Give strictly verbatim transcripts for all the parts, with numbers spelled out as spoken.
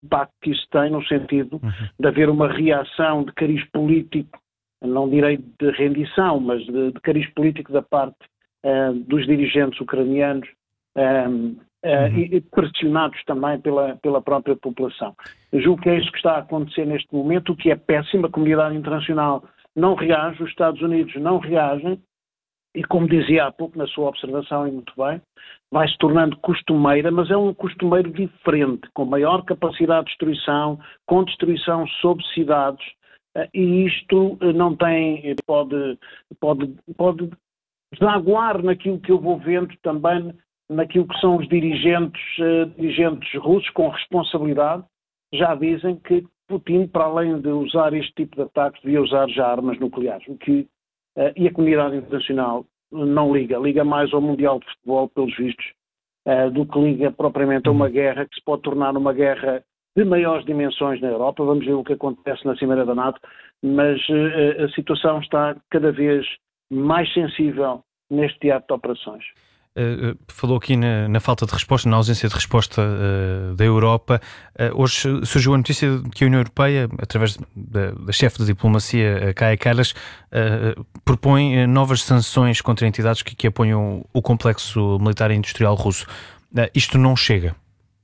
impacto que isso tem no sentido uhum. de haver uma reação de cariz político, não direi de rendição, mas de, de cariz político da parte uh, dos dirigentes ucranianos um, uh, uhum. e pressionados também pela, pela própria população. Eu julgo que é isso que está a acontecer neste momento, o que é péssimo. A comunidade internacional não reage, os Estados Unidos não reagem, e como dizia há pouco na sua observação, e muito bem, vai se tornando costumeira, mas é um costumeiro diferente, com maior capacidade de destruição, com destruição sobre cidades, e isto não tem, pode, pode, pode desaguar naquilo que eu vou vendo também, naquilo que são os dirigentes, dirigentes russos com responsabilidade, já dizem que Putin, para além de usar este tipo de ataques, devia usar já armas nucleares, o que Uh, e a comunidade internacional não liga, liga mais ao Mundial de Futebol, pelos vistos, uh, do que liga propriamente a uma guerra que se pode tornar uma guerra de maiores dimensões na Europa. Vamos ver o que acontece na Cimeira da NATO, mas uh, a situação está cada vez mais sensível neste teatro de operações. Uh, falou aqui na, na falta de resposta, na ausência de resposta uh, da Europa. Uh, hoje surgiu a notícia de que a União Europeia, através da, da chefe de diplomacia, Kaja Kallas, uh, propõe novas sanções contra entidades que, que apoiam o complexo militar e industrial russo. Uh, isto não chega?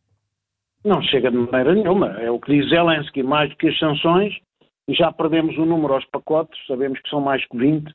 Não chega de maneira nenhuma. É o que diz Zelensky, mais do que as sanções, já perdemos o número aos pacotes, sabemos que são mais que vinte,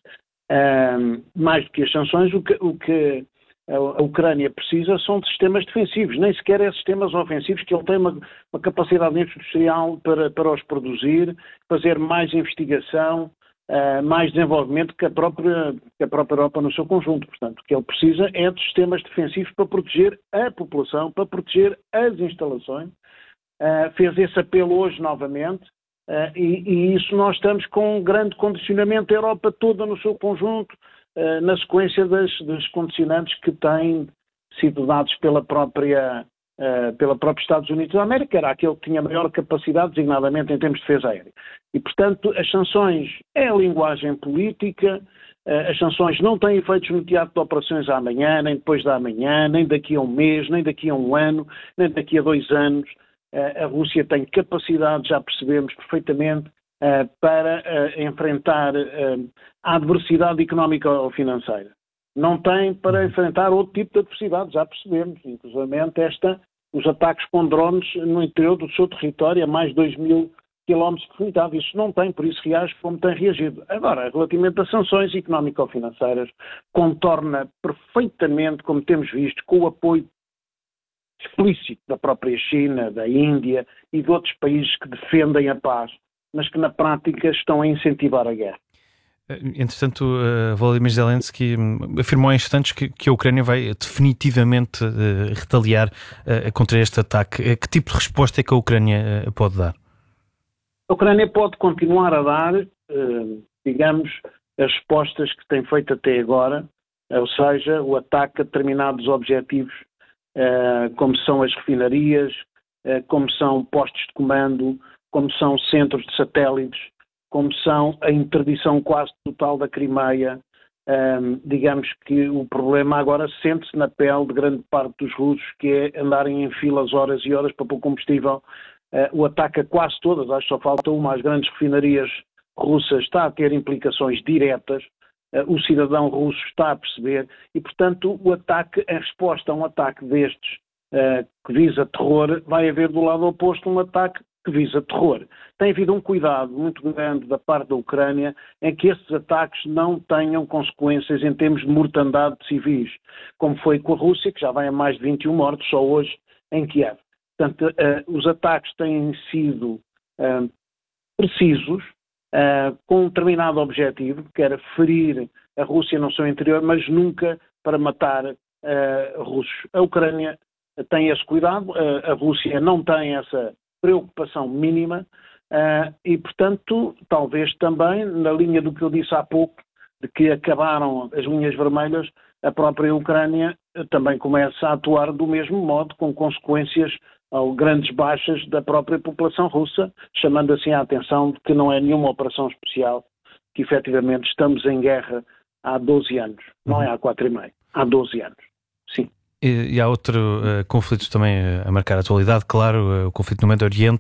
uh, mais do que as sanções, o que... O que a Ucrânia precisa são de sistemas defensivos, nem sequer é sistemas ofensivos, que ele tem uma, uma capacidade industrial para, para os produzir, fazer mais investigação, uh, mais desenvolvimento que a, própria, que a própria Europa no seu conjunto. Portanto, o que ele precisa é de sistemas defensivos para proteger a população, para proteger as instalações. Uh, fez esse apelo hoje novamente, uh, e, e isso nós estamos com um grande condicionamento, a Europa toda no seu conjunto, Uh, na sequência das, dos condicionantes que têm sido dados pela própria, uh, pela própria Estados Unidos da América, era aquele que tinha maior capacidade, designadamente em termos de defesa aérea. E, portanto, as sanções é a linguagem política, uh, as sanções não têm efeitos no teatro de operações amanhã, nem depois da amanhã, nem daqui a um mês, nem daqui a um ano, nem daqui a dois anos. Uh, a Rússia tem capacidade, já percebemos perfeitamente, Uh, para uh, enfrentar uh, a adversidade económica ou financeira. Não tem para enfrentar outro tipo de adversidade, já percebemos, inclusive esta, os ataques com drones no interior do seu território a mais de dois mil quilómetros de profundidade. Isso não tem, por isso reage como tem reagido. Agora, relativamente às sanções económico-financeiras, contorna perfeitamente, como temos visto, com o apoio explícito da própria China, da Índia e de outros países que defendem a paz, mas que na prática estão a incentivar a guerra. Entretanto, uh, Volodymyr Zelensky afirmou em instantes que, que a Ucrânia vai definitivamente uh, retaliar uh, contra este ataque. Uh, que tipo de resposta é que a Ucrânia uh, pode dar? A Ucrânia pode continuar a dar, uh, digamos, as respostas que tem feito até agora, uh, ou seja, o ataque a determinados objetivos, uh, como são as refinarias, uh, como são postos de comando, como são centros de satélites, como são a interdição quase total da Crimeia. Um, digamos que o problema agora sente-se na pele de grande parte dos russos, que é andarem em filas horas e horas para pôr combustível. Uh, o ataque a quase todas, acho que só falta uma, as grandes refinarias russas, está a ter implicações diretas. Uh, o cidadão russo está a perceber e, portanto, o ataque, em resposta a um ataque destes uh, que visa terror, vai haver do lado oposto um ataque que visa terror. Tem havido um cuidado muito grande da parte da Ucrânia em que estes ataques não tenham consequências em termos de mortandade de civis, como foi com a Rússia, que já vai a mais de vinte e um mortos só hoje em Kiev. Portanto, uh, os ataques têm sido uh, precisos, uh, com um determinado objetivo, que era ferir a Rússia no seu interior, mas nunca para matar uh, russos. A Ucrânia tem esse cuidado, uh, a Rússia não tem essa preocupação mínima uh, e, portanto, talvez também, na linha do que eu disse há pouco, de que acabaram as linhas vermelhas, a própria Ucrânia uh, também começa a atuar do mesmo modo, com consequências ou grandes baixas da própria população russa, chamando assim a atenção de que não é nenhuma operação especial, que efetivamente estamos em guerra há doze anos, não é há quatro e meio, há doze anos, sim. E, e há outro uh, conflito também a marcar a atualidade, claro, uh, o conflito no Médio Oriente.